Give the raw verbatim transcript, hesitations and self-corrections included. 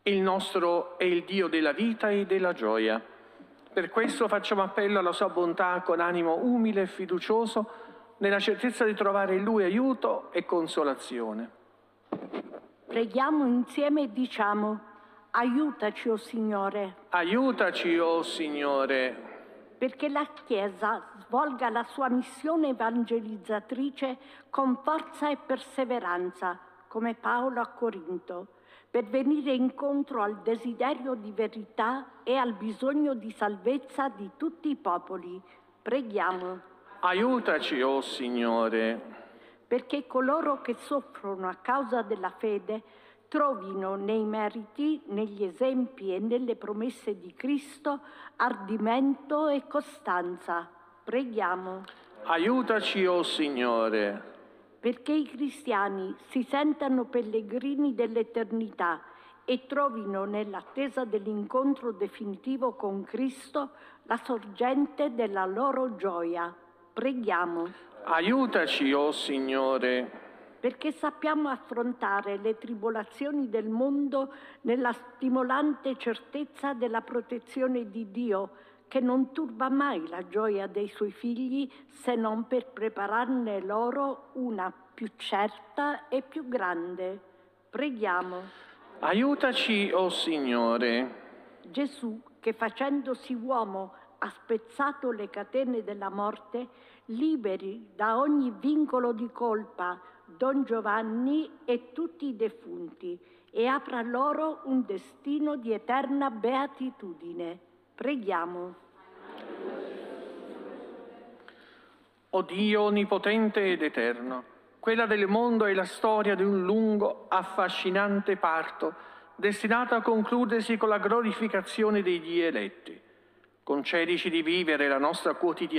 Il nostro è il Dio della vita e della gioia. Per questo facciamo appello alla sua bontà con animo umile e fiducioso, nella certezza di trovare in Lui aiuto e consolazione. Preghiamo insieme e diciamo: aiutaci, o Signore. Aiutaci, o Signore. Perché la Chiesa svolga la sua missione evangelizzatrice con forza e perseveranza, come Paolo a Corinto, per venire incontro al desiderio di verità e al bisogno di salvezza di tutti i popoli. Preghiamo. Aiutaci, o Signore. Perché coloro che soffrono a causa della fede trovino nei meriti, negli esempi e nelle promesse di Cristo ardimento e costanza. Preghiamo. Aiutaci, o Signore. Perché i cristiani si sentano pellegrini dell'eternità e trovino nell'attesa dell'incontro definitivo con Cristo la sorgente della loro gioia. Preghiamo. Aiutaci, o Signore. Perché sappiamo affrontare le tribolazioni del mondo nella stimolante certezza della protezione di Dio, che non turba mai la gioia dei suoi figli se non per prepararne loro una più certa e più grande. Preghiamo. Aiutaci, o Signore. Gesù, che facendosi uomo ha spezzato le catene della morte, liberi da ogni vincolo di colpa Don Giovanni e tutti i defunti e apra loro un destino di eterna beatitudine. Preghiamo. O Dio onnipotente ed eterno, quella del mondo è la storia di un lungo, affascinante parto, destinato a concludersi con la glorificazione degli eletti. Concedici di vivere la nostra quotidianità